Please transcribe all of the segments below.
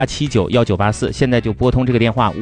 58791984，现在就拨通这个电话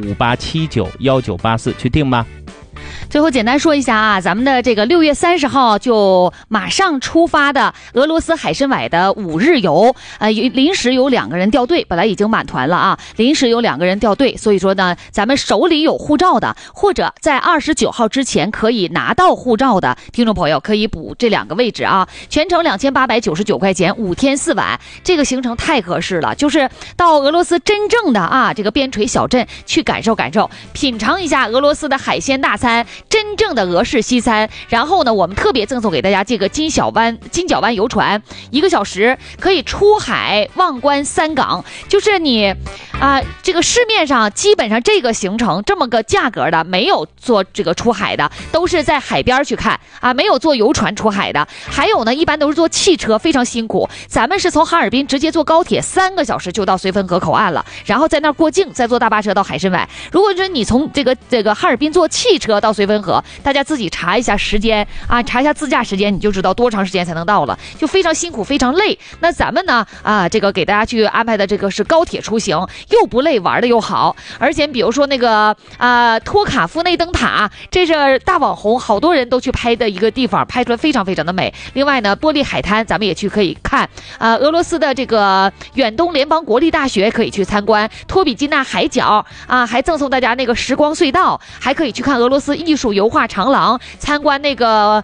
58791984去订吧。 最后简单说一下啊，咱们的这个6月30号就马上出发的俄罗斯海参崴的5日游，临时有2个人调队，本来已经满团了啊，临时有2个人调队，所以说呢，咱们手里有护照的，或者在29号之前可以拿到护照的听众朋友，可以补这2个位置啊，全程2899块钱，5天4晚，这个行程太合适了，就是到俄罗斯真正的啊这个边陲小镇去感受感受，品尝一下俄罗斯的海鲜大餐。真正的俄式西餐，然后呢，我们特别赠送给大家这个金角湾游船，1个小时可以出海望观3港，就是你这个市面上基本上这个行程这么个价格的，没有做这个出海的，都是在海边去看啊，没有坐游船出海的。还有呢，一般都是坐汽车，非常辛苦。咱们是从哈尔滨直接坐高铁3个小时就到绥芬河口岸了，然后在那儿过境，再坐大巴车到海参崴。如果说你从这个哈尔滨坐汽车到绥芬河，大家自己查一下时间啊，查一下自驾时间，你就知道多长时间才能到了，就非常辛苦，非常累。那咱们呢这个给大家去安排的这个是高铁出行，又不累，玩的又好。而且比如说那个托卡夫内灯塔，这是大网红，好多人都去拍的一个地方，拍出来非常非常的美。另外呢，玻璃海滩咱们也去可以看俄罗斯的这个远东联邦国立大学可以去参观，托比金纳海角啊，还赠送大家那个时光隧道，还可以去看俄罗斯艺术油画长廊，参观那个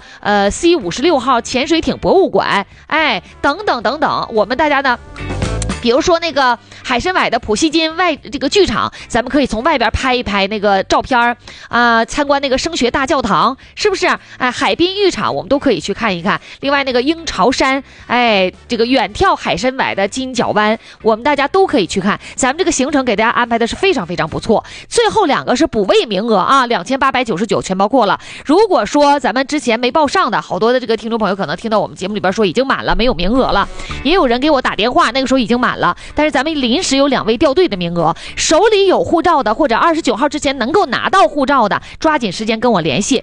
C56号潜水艇博物馆，等等等等。我们大家呢，比如说那个海参崴的普希金这个剧场，咱们可以从外边拍一拍那个照片参观那个声学大教堂，是不是？海滨浴场我们都可以去看一看。另外那个鹰巢山，这个远眺海参崴的金角湾，我们大家都可以去看。咱们这个行程给大家安排的是非常非常不错。最后2个是补位名额啊，2899全包括了。如果说咱们之前没报上的，好多的这个听众朋友可能听到我们节目里边说已经满了，没有名额了，也有人给我打电话，那个时候已经满了，但是咱们临时有2位调队的名额，手里有护照的或者29号之前能够拿到护照的，抓紧时间跟我联系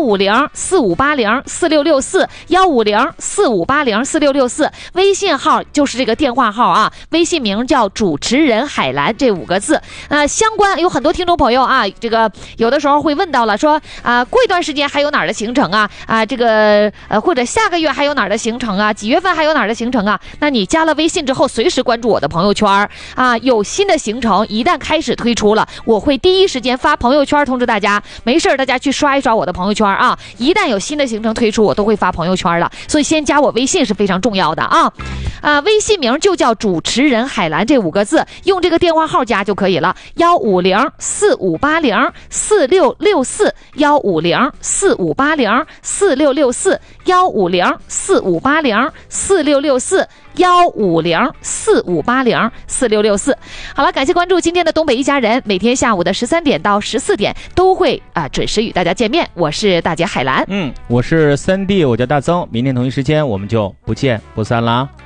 15045804664 15045804664，微信号就是这个电话号啊，微信名叫主持人海兰这5个字。相关有很多听众朋友啊，这个有的时候会问到了，说过一段时间还有哪儿的行程这个或者下个月还有哪儿的行程啊，几月份还有哪儿的行程啊？那你加了微信之后，随时关注我的朋友圈有新的行程一旦开始推出了，我会第一时间发朋友圈通知大家。没事大家去刷一刷我的朋友圈啊，一旦有新的行程推出，我都会发朋友圈了。所以先加我微信是非常重要的微信名就叫主持人海兰这5个字，用这个电话号加就可以了，15045804664 15045804664 15045804664 15045804664。好了，感谢关注今天的东北一家人，每天下午的13点到14点都会准时与大家见面。我是大姐海兰， 我是3D，我叫大曾，明天同一时间我们就不见不散啦。